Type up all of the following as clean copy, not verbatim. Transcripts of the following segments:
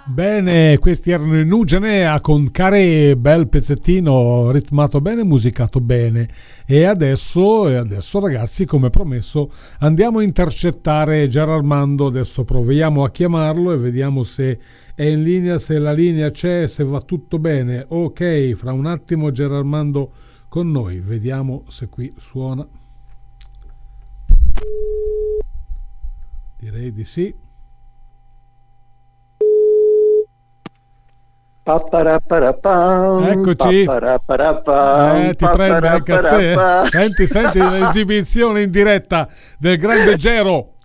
Bene, questi erano i Nugenea con Care, bel pezzettino ritmato bene, musicato bene. E adesso ragazzi, come promesso, andiamo a intercettare Gerarmando. Adesso proviamo a chiamarlo e vediamo se è in linea, se la linea c'è, se va tutto bene. Ok, fra un attimo Gerarmando con noi, vediamo se qui suona. Direi di sì. Eccoci, ti prende anche a te. Senti l'esibizione in diretta del grande Gero.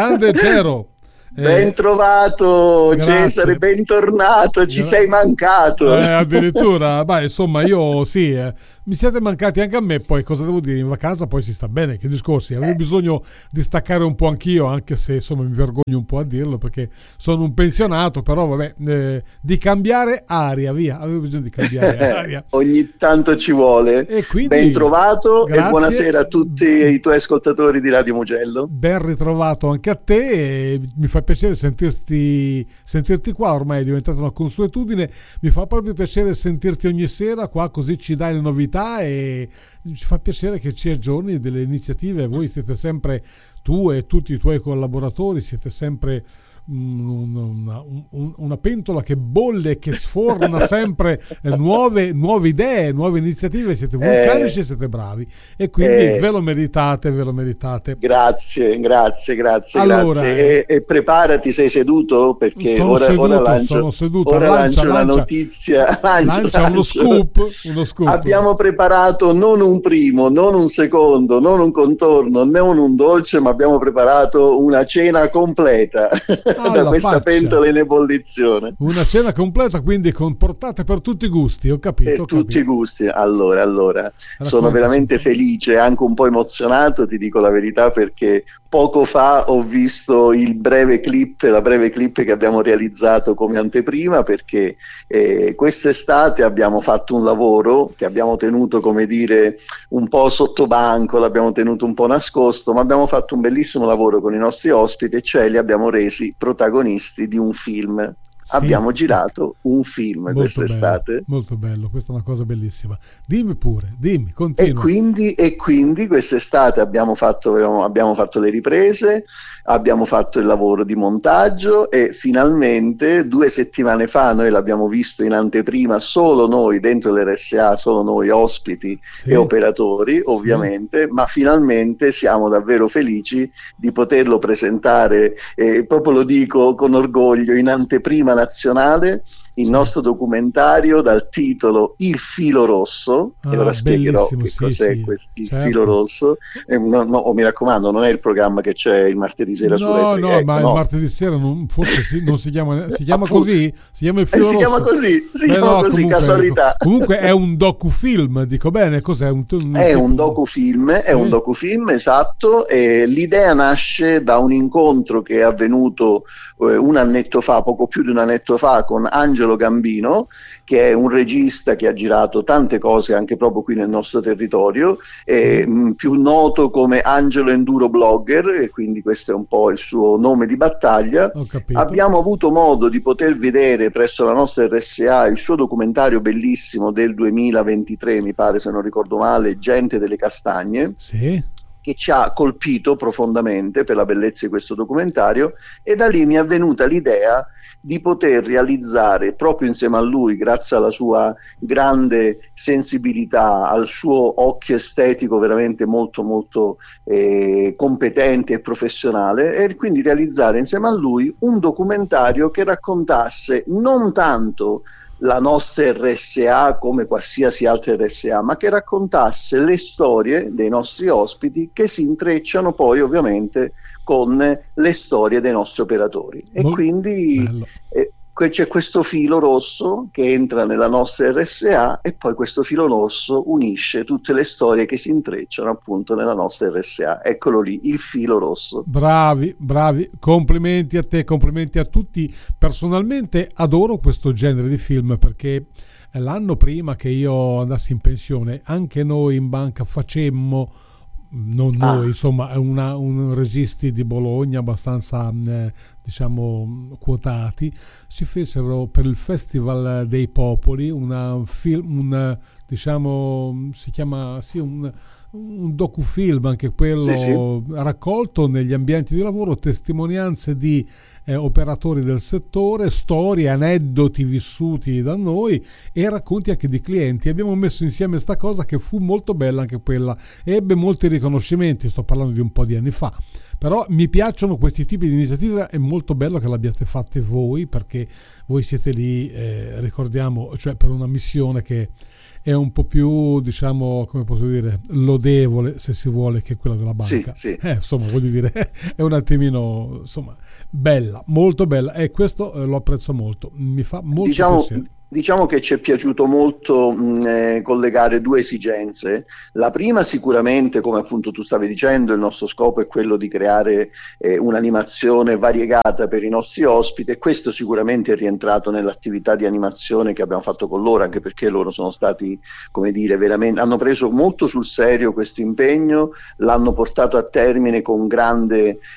Ben trovato, grazie. Cesare, bentornato, ci sei mancato. Addirittura, beh, insomma, io sì, mi siete mancati anche a me. Poi cosa devo dire, in vacanza poi si sta bene, che discorsi. Avevo bisogno di staccare un po' anch'io, anche se insomma mi vergogno un po' a dirlo perché sono un pensionato, però vabbè, di cambiare aria, via, avevo bisogno di cambiare aria. Ogni tanto ci vuole. E quindi, ben trovato, grazie. E buonasera a tutti i tuoi ascoltatori di Radio Mugello. Ben ritrovato anche a te, e mi fa piacere sentirti qua, ormai è diventata una consuetudine. Mi fa proprio piacere sentirti ogni sera qua, così ci dai le novità e ci fa piacere che ci aggiorni delle iniziative. Voi siete sempre, tu e tutti i tuoi collaboratori, siete sempre una pentola che bolle e che sforna sempre nuove idee, nuove iniziative. Siete vulcanici e siete bravi, e quindi ve lo meritate. Grazie. Allora, e preparati, sei seduto? Perché ora lancio una notizia. Lancia uno scoop. Abbiamo preparato non un primo, non un secondo, non un contorno, non un dolce, ma abbiamo preparato una cena completa. Da questa pentola in ebollizione. Una cena completa, quindi con portate per tutti i gusti, ho capito. Tutti i gusti. Allora, sono veramente felice, anche un po' emozionato, ti dico la verità, perché poco fa ho visto la breve clip che abbiamo realizzato come anteprima, perché quest'estate abbiamo fatto un lavoro che abbiamo tenuto, come dire, un po' sotto banco, l'abbiamo tenuto un po' nascosto, ma abbiamo fatto un bellissimo lavoro con i nostri ospiti, e cioè li abbiamo resi protagonisti di un film. Sì, abbiamo girato un film quest'estate. Molto bello, questa è una cosa bellissima. Dimmi, continua. E quindi quest'estate abbiamo fatto le riprese, abbiamo fatto il lavoro di montaggio, e finalmente 2 settimane fa noi l'abbiamo visto in anteprima, solo noi dentro l'RSA, solo noi ospiti e operatori ovviamente, ma finalmente siamo davvero felici di poterlo presentare, proprio lo dico con orgoglio, in anteprima nazionale, il nostro documentario dal titolo Il filo rosso, e ora spiegherò che cos'è il filo rosso. Mi raccomando, non è il programma che c'è il martedì sera su Rete. No, ma il martedì sera non si chiama così? Si chiama il filo rosso? Si chiama così, comunque, casualità. Comunque è un docufilm, dico bene? Cos'è? È un docufilm, esatto, e l'idea nasce da un incontro che è avvenuto un annetto fa, poco più di un annetto fa, con Angelo Gambino, che è un regista che ha girato tante cose anche proprio qui nel nostro territorio, più noto come Angelo Enduro Blogger, e quindi questo è un po' il suo nome di battaglia. Abbiamo avuto modo di poter vedere presso la nostra RSA il suo documentario bellissimo del 2023, mi pare, se non ricordo male, Gente delle Castagne. Che ci ha colpito profondamente per la bellezza di questo documentario, e da lì mi è venuta l'idea di poter realizzare proprio insieme a lui, grazie alla sua grande sensibilità, al suo occhio estetico veramente molto molto competente e professionale, e quindi realizzare insieme a lui un documentario che raccontasse non tanto la nostra RSA come qualsiasi altra RSA, ma che raccontasse le storie dei nostri ospiti, che si intrecciano poi ovviamente con le storie dei nostri operatori. E quindi c'è questo filo rosso che entra nella nostra RSA, e poi questo filo rosso unisce tutte le storie che si intrecciano appunto nella nostra RSA. Eccolo lì, il filo rosso. Bravi, complimenti a te, complimenti a tutti. Personalmente adoro questo genere di film, perché l'anno prima che io andassi in pensione anche noi in banca facemmo non noi, insomma, è un registi di Bologna abbastanza diciamo quotati, si fecero per il Festival dei Popoli diciamo, si chiama un docufilm, anche quello, sì. Raccolto negli ambienti di lavoro testimonianze di operatori del settore, storie, aneddoti vissuti da noi e racconti anche di clienti. Abbiamo messo insieme sta cosa che fu molto bella anche quella, ebbe molti riconoscimenti, sto parlando di un po' di anni fa, però mi piacciono questi tipi di iniziative, è molto bello che l'abbiate fatte voi, perché voi siete lì, ricordiamo, cioè per una missione che è un po' più, diciamo, come posso dire, lodevole, se si vuole, che quella della banca. Sì, sì. Insomma, voglio dire, è un attimino, insomma, bella, molto bella, e questo lo apprezzo molto, mi fa molto piacere. Diciamo che ci è piaciuto molto collegare due esigenze. La prima sicuramente, come appunto tu stavi dicendo, il nostro scopo è quello di creare un'animazione variegata per i nostri ospiti, e questo sicuramente è rientrato nell'attività di animazione che abbiamo fatto con loro, anche perché loro sono stati, come dire, veramente, hanno preso molto sul serio questo impegno, l'hanno portato a termine con grande